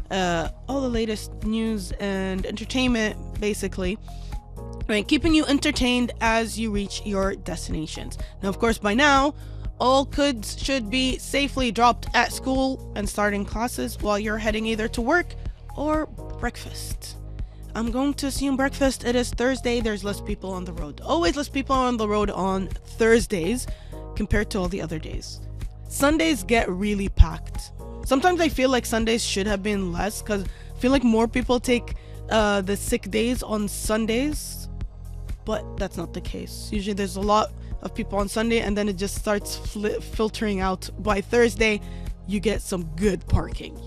all the latest news and entertainment, basically. Right, keeping you entertained as you reach your destinations. Now, of course, by now, all kids should be safely dropped at school and starting classes while you're heading either to work or breakfast. I'm going to assume breakfast. It is Thursday. There's less people on the road. Always less people on the road on Thursdays compared to all the other days. Sundays get really packed. Sometimes I feel like Sundays should have been less because I feel like more people take the sick days on Sundays, but that's not the case. Usually there's a lot of people on Sunday and then it just starts filtering out. By Thursday, you get some good parking.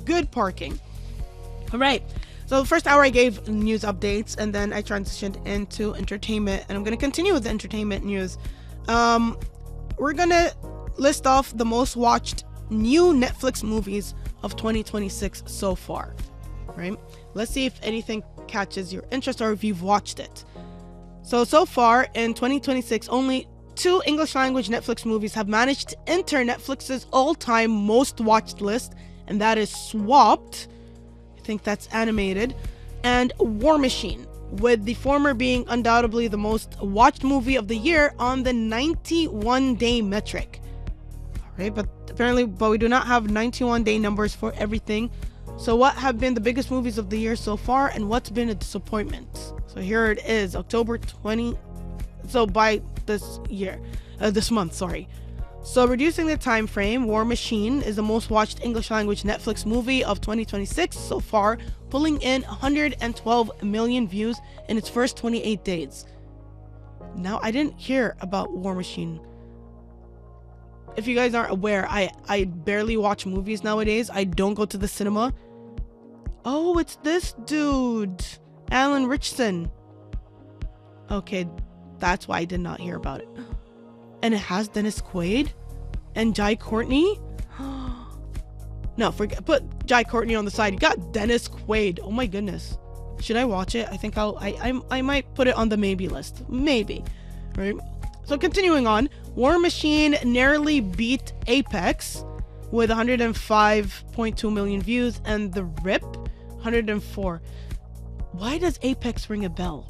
All right. So the first hour I gave news updates and then I transitioned into entertainment, and I'm going to continue with the entertainment news. We're going to list off the most watched new Netflix movies of 2026 so far, right? Let's see if anything catches your interest or if you've watched it. So far in 2026, only 2 English language Netflix movies have managed to enter Netflix's all-time most watched list, and that is Swapped, I think that's animated, and War Machine, with the former being undoubtedly the most watched movie of the year on the 91-day metric. Alright, but we do not have 91-day numbers for everything. So what have been the biggest movies of the year so far, and what's been a disappointment? So here it is, October 20. So by this month, sorry. So reducing the time frame, War Machine is the most watched English language Netflix movie of 2026 so far, pulling in 112 million views in its first 28 days. Now, I didn't hear about War Machine. If you guys aren't aware, I barely watch movies nowadays. I don't go to the cinema. Oh, it's this dude, Alan Richson. Okay, that's why I did not hear about it. And it has Dennis Quaid and Jai Courtney. No, put Jai Courtney on the side. You got Dennis Quaid. Oh my goodness. Should I watch it? I think I might put it on the maybe list. Maybe. Right? So continuing on, War Machine narrowly beat Apex with 105.2 million views, and The Rip 104. Why does Apex ring a bell?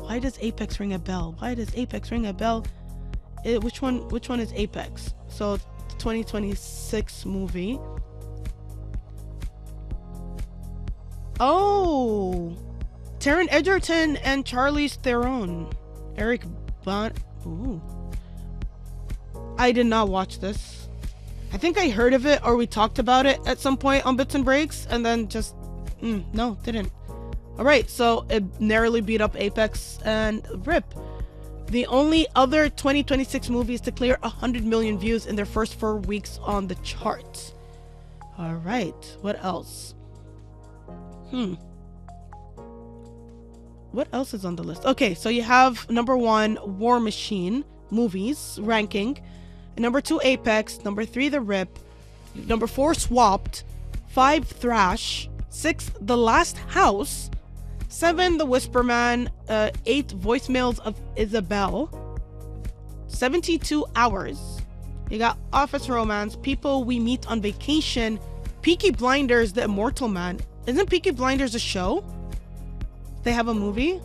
Which one is Apex? So the 2026 movie. Oh, Taron Egerton and Charlize Theron. Eric Bana. Ooh. I did not watch this. I think I heard of it or we talked about it at some point on Bits and Breaks, and then just no, didn't. All right, so it narrowly beat up Apex and Rip, the only other 2026 movies to clear 100 million views in their first 4 weeks on the charts. All right, what else? What else is on the list? Okay, so you have number 1, War Machine movies ranking. Number 2, Apex. Number 3, The Rip. Number 4, Swapped. 5, Thrash. 6, The Last House. 7, The Whisper Man. 8, Voicemails of Isabel. 72 Hours. You got Office Romance, People We Meet on Vacation, Peaky Blinders, The Immortal Man. Isn't Peaky Blinders a show? They have a movie?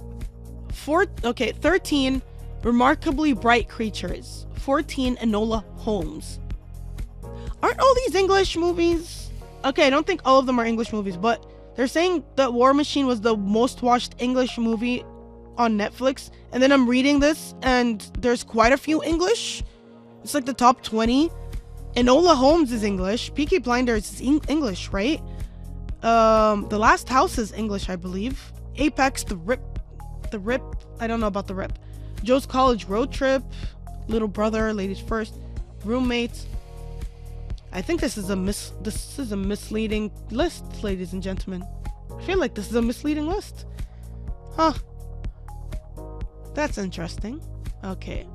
13, Remarkably Bright Creatures. 14, Enola Holmes. Aren't all these English movies? Okay, I don't think all of them are English movies, but they're saying that War Machine was the most watched English movie on Netflix. And then I'm reading this and there's quite a few English. It's like the top 20. Enola Holmes is English. Peaky Blinders is English, right? The Last House is English, I believe. Apex, The Rip. I don't know about The Rip. Joe's College Road Trip. Little Brother, Ladies First, Roommates. I think this is a misleading list, ladies and gentlemen. I feel like this is a misleading list. Huh. That's interesting. Okay.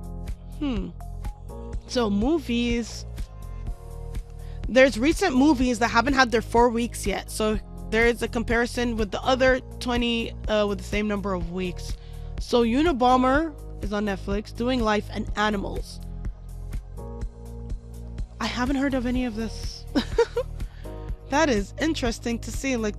So movies. There's recent movies that haven't had their 4 weeks yet. So there is a comparison with the other 20 with the same number of weeks. So Unabomber is on Netflix, Doing Life and Animals. I haven't heard of any of this. That is interesting to see. Like,